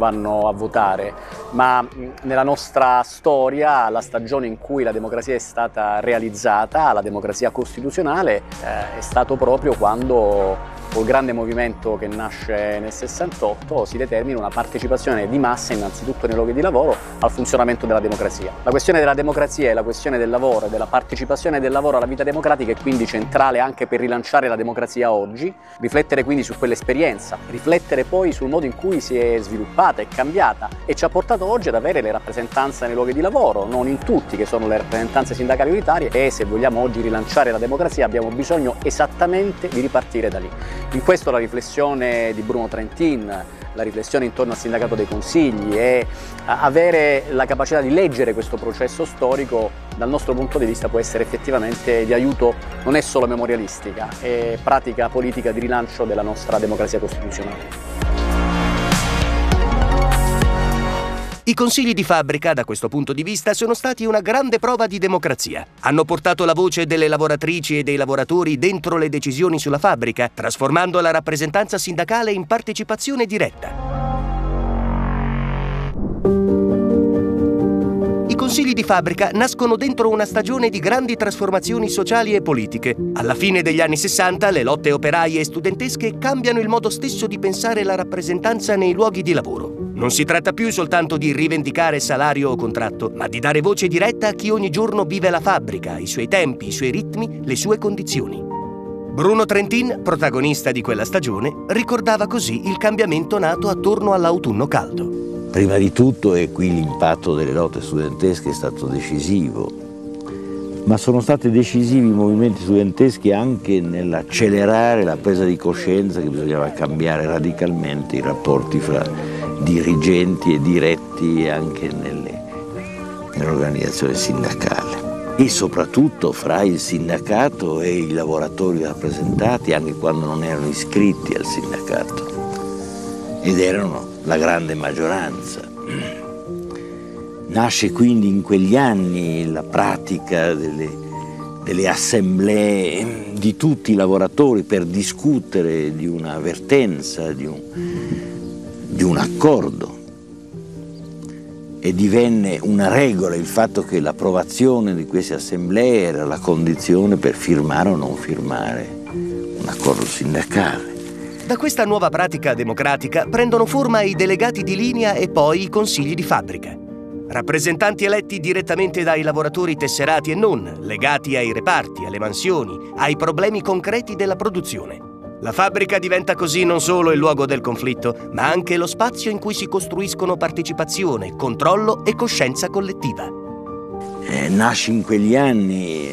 vanno a votare, ma nella nostra storia la stagione in cui la democrazia è stata realizzata, la democrazia costituzionale, è stato proprio quando col grande movimento che nasce nel 68 si determina una partecipazione di massa innanzitutto nei luoghi di lavoro al funzionamento della democrazia. La questione della democrazia e la questione del lavoro e della partecipazione del lavoro alla vita democratica è quindi centrale anche per rilanciare la democrazia oggi, riflettere quindi su quell'esperienza, riflettere poi sul modo in cui si è sviluppata e cambiata e ci ha portato oggi ad avere le rappresentanze nei luoghi di lavoro, non in tutti che sono le rappresentanze sindacali unitarie, e se vogliamo oggi rilanciare la democrazia abbiamo bisogno esattamente di ripartire da lì. In questo la riflessione di Bruno Trentin, la riflessione intorno al sindacato dei consigli e avere la capacità di leggere questo processo storico dal nostro punto di vista può essere effettivamente di aiuto, non è solo memorialistica, è pratica politica di rilancio della nostra democrazia costituzionale. I consigli di fabbrica, da questo punto di vista, sono stati una grande prova di democrazia. Hanno portato la voce delle lavoratrici e dei lavoratori dentro le decisioni sulla fabbrica, trasformando la rappresentanza sindacale in partecipazione diretta. I consigli di fabbrica nascono dentro una stagione di grandi trasformazioni sociali e politiche. Alla fine degli anni 60 le lotte operaie e studentesche cambiano il modo stesso di pensare la rappresentanza nei luoghi di lavoro. Non si tratta più soltanto di rivendicare salario o contratto, ma di dare voce diretta a chi ogni giorno vive la fabbrica, i suoi tempi, i suoi ritmi, le sue condizioni. Bruno Trentin, protagonista di quella stagione, ricordava così il cambiamento nato attorno all'autunno caldo. Prima di tutto, e qui l'impatto delle lotte studentesche è stato decisivo, ma sono stati decisivi i movimenti studenteschi anche nell'accelerare la presa di coscienza che bisognava cambiare radicalmente i rapporti fra dirigenti e diretti anche nell'organizzazione sindacale e soprattutto fra il sindacato e i lavoratori rappresentati anche quando non erano iscritti al sindacato ed erano la grande maggioranza. Nasce quindi in quegli anni la pratica delle assemblee di tutti i lavoratori per discutere di una vertenza, di un accordo, e divenne una regola il fatto che l'approvazione di queste assemblee era la condizione per firmare o non firmare un accordo sindacale. Da questa nuova pratica democratica prendono forma i delegati di linea e poi i consigli di fabbrica. Rappresentanti eletti direttamente dai lavoratori tesserati e non, legati ai reparti, alle mansioni, ai problemi concreti della produzione. La fabbrica diventa così non solo il luogo del conflitto, ma anche lo spazio in cui si costruiscono partecipazione, controllo e coscienza collettiva. Nasce in quegli anni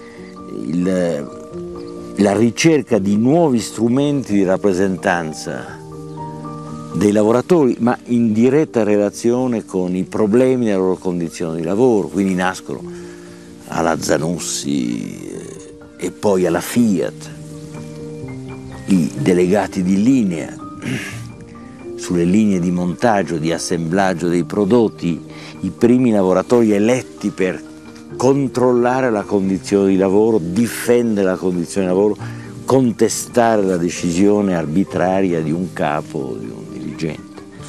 la ricerca di nuovi strumenti di rappresentanza dei lavoratori, ma in diretta relazione con i problemi della loro condizione di lavoro. Quindi nascono alla Zanussi e poi alla Fiat i delegati di linea sulle linee di montaggio, di assemblaggio dei prodotti, i primi lavoratori eletti per controllare la condizione di lavoro, difendere la condizione di lavoro, contestare la decisione arbitraria di un capo o di un dirigente.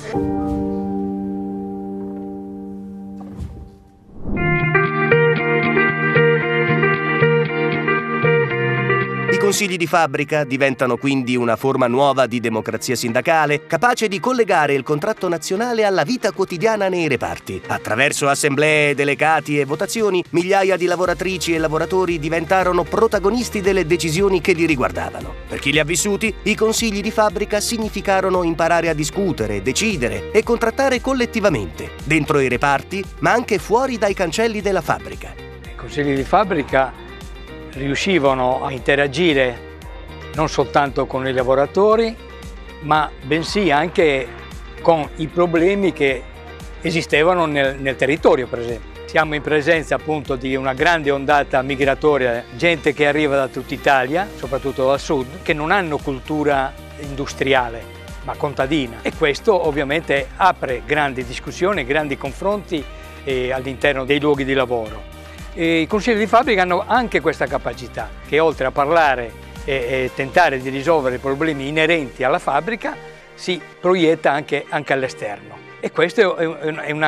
I consigli di fabbrica diventano quindi una forma nuova di democrazia sindacale, capace di collegare il contratto nazionale alla vita quotidiana nei reparti. Attraverso assemblee, delegati e votazioni, migliaia di lavoratrici e lavoratori diventarono protagonisti delle decisioni che li riguardavano. Per chi li ha vissuti, i consigli di fabbrica significarono imparare a discutere, decidere e contrattare collettivamente, dentro i reparti, ma anche fuori dai cancelli della fabbrica. I consigli di fabbrica riuscivano a interagire non soltanto con i lavoratori, ma bensì anche con i problemi che esistevano nel territorio, per esempio. Siamo in presenza appunto di una grande ondata migratoria, gente che arriva da tutta Italia, soprattutto dal sud, che non hanno cultura industriale, ma contadina. E questo ovviamente apre grandi discussioni, grandi confronti all'interno dei luoghi di lavoro. E i consigli di fabbrica hanno anche questa capacità, che oltre a parlare e tentare di risolvere i problemi inerenti alla fabbrica, si proietta anche all'esterno. E questo è una